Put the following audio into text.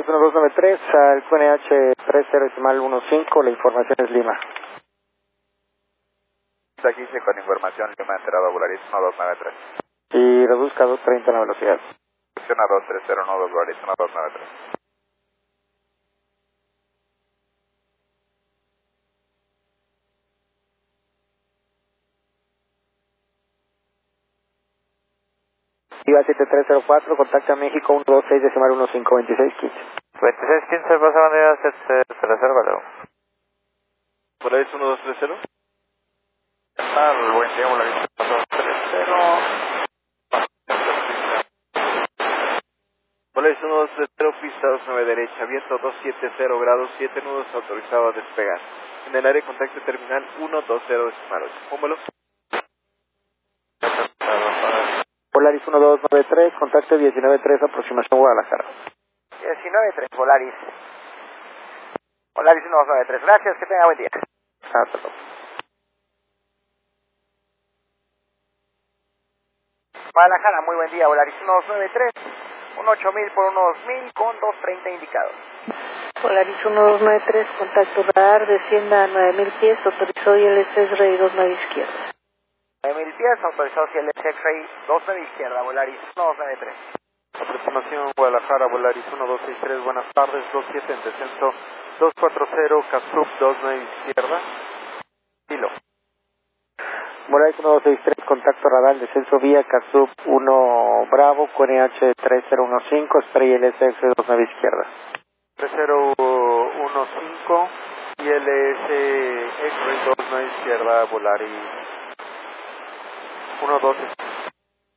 1293 al QNH 30.15, la información es Lima. Aquí sí, con información, Lima enterado a Volaris 1293. Y reduzca 230 la velocidad. Reducción a 2301 Volaris 1293. Iba 7304, contacta México 126.15, 2615, pasa bandera 730. Volaris 1230. Buen día, Volaris 1230. Volaris 1230, pista 29 derecha, viento 270 grados, 7 nudos autorizado a despegar. En el área de contacto terminal 120.8. Póngalo. Volaris 1293, contacto 193, aproximación Guadalajara. 193, Volaris. Volaris 1293, gracias, que tenga buen día. Hasta luego. Guadalajara, muy buen día, Volaris 1293, un 8000 por un 2000 con 230 indicados. Volaris 1293, contacto radar, descienda a 9000 pies, autorizó ILS X-Ray 29 izquierda. 9000 pies, autorizado CLS X-Ray 29 izquierda, Volaris 1293. Aproximación Guadalajara, Volaris 1263, buenas tardes, 27 en descenso, 240, Casup 29 izquierda. Kilo. Volaris 1263, contacto radar, descenso vía Casup 1 Bravo, QNH 3015, spray LSX 29 izquierda. 3015, ILS X-Ray 29 izquierda, Volaris 12